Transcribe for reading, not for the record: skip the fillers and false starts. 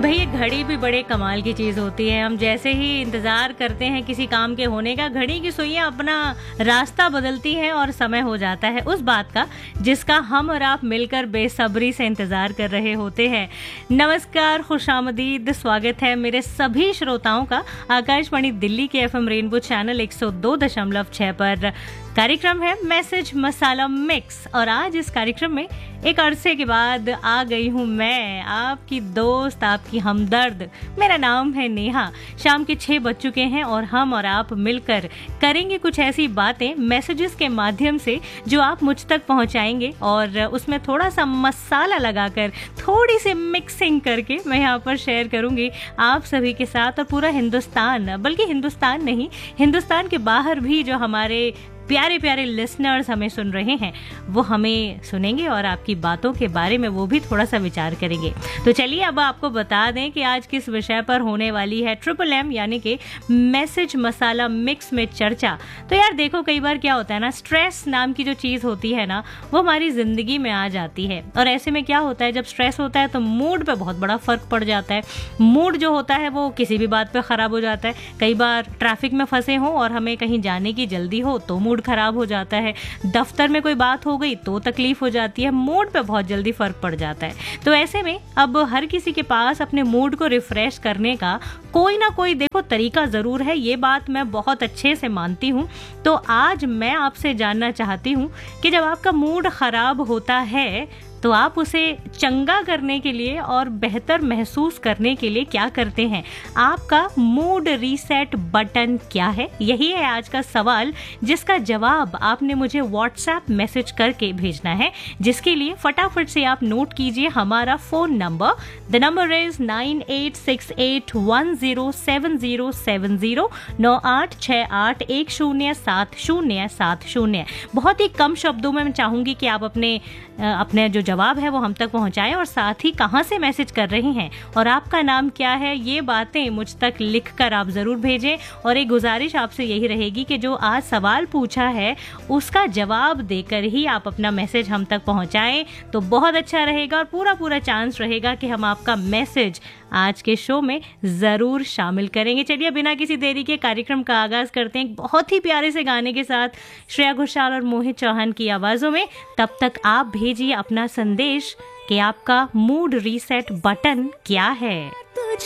भैया घड़ी भी बड़े कमाल की चीज होती है। हम जैसे ही इंतजार करते हैं किसी काम के होने का, घड़ी की सुइयां अपना रास्ता बदलती हैं और समय हो जाता है उस बात का जिसका हम और आप मिलकर बेसब्री से इंतजार कर रहे होते हैं। नमस्कार, खुशामदीद, स्वागत है मेरे सभी श्रोताओं का आकाशवाणी दिल्ली के FM रेनबो चैनल 102.6 पर। कार्यक्रम है मैसेज मसाला मिक्स और आज इस कार्यक्रम में एक अरसे के बाद आ गई हूँ मैं, आपकी दोस्त, आपकी हमदर्द। मेरा नाम है नेहा। शाम के 6 बज चुके हैं और हम और आप मिलकर करेंगे कुछ ऐसी बातें मैसेजेस के माध्यम से जो आप मुझ तक पहुँचाएंगे और उसमें थोड़ा सा मसाला लगाकर, थोड़ी सी मिक्सिंग करके मैं यहाँ पर शेयर करूँगी आप सभी के साथ और पूरा हिंदुस्तान, बल्कि हिंदुस्तान नहीं, हिंदुस्तान के बाहर भी जो हमारे प्यारे प्यारे लिसनर्स हमें सुन रहे हैं वो हमें सुनेंगे और आपकी बातों के बारे में वो भी थोड़ा सा विचार करेंगे। तो चलिए अब आपको बता दें कि आज किस विषय पर होने वाली है MMM यानी कि मैसेज मसाला मिक्स में चर्चा। तो यार देखो, कई बार क्या होता है ना, स्ट्रेस नाम की जो चीज़ होती है ना वो हमारी ज़िंदगी में आ जाती है और ऐसे में क्या होता है, जब स्ट्रेस होता है तो मूड पर बहुत बड़ा फ़र्क पड़ जाता है। मूड जो होता है वो किसी भी बात पर ख़राब हो जाता है। कई बार ट्रैफिक में फंसे हों और हमें कहीं जाने की जल्दी हो तो मूड खराब हो जाता है। दफ्तर में कोई बात हो गई तो तकलीफ हो जाती है। मूड पे बहुत जल्दी फर्क पड़ जाता है। तो ऐसे में अब हर किसी के पास अपने मूड को रिफ्रेश करने का कोई ना कोई देखो तरीका जरूर है, ये बात मैं बहुत अच्छे से मानती हूँ। तो आज मैं आपसे जानना चाहती हूँ कि जब आपका मूड खराब होता है तो आप उसे चंगा करने के लिए और बेहतर महसूस करने के लिए क्या करते हैं? आपका मूड रीसेट बटन क्या है? यही है आज का सवाल जिसका जवाब आपने मुझे व्हाट्सएप मैसेज करके भेजना है, जिसके लिए फटाफट से आप नोट कीजिए हमारा phone number. The number is 9868107070 9868107070। बहुत ही कम शब्दों में मैं चाहूंगी कि आप अपने जो जवाब है वो हम तक पहुंचाएं और साथ ही कहां से मैसेज कर रहे हैं और आपका नाम क्या है, ये बातें मुझ तक लिखकर आप जरूर भेजें। और एक गुजारिश आपसे यही रहेगी कि जो आज सवाल पूछा है उसका जवाब देकर ही आप अपना मैसेज हम तक पहुंचाएं तो बहुत अच्छा रहेगा और पूरा चांस रहेगा कि हम आपका मैसेज आज के शो में जरूर शामिल करेंगे। चलिए बिना किसी देरी के कार्यक्रम का आगाज करते हैं एक बहुत ही प्यारे से गाने के साथ, श्रेया घोषाल और मोहित चौहान की आवाजों में। तब तक आप भेजिए अपना संदेश कि आपका मूड रीसेट बटन क्या है।